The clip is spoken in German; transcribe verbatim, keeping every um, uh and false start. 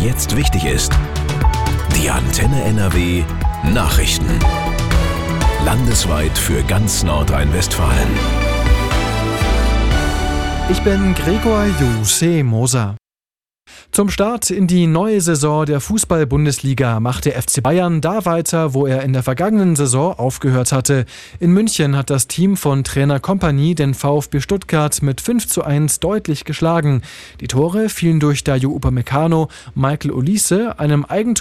jetzt wichtig ist. Die Antenne N R W Nachrichten. Landesweit für ganz Nordrhein-Westfalen. Ich bin Gregor Jose Moser. Zum Start in die neue Saison der Fußball-Bundesliga macht der F C Bayern da weiter, wo er in der vergangenen Saison aufgehört hatte. In München hat das Team von Trainer Kompany den VfB Stuttgart mit fünf zu eins deutlich geschlagen. Die Tore fielen durch Dayo Upamecano, Michael Olise, einem Eigentor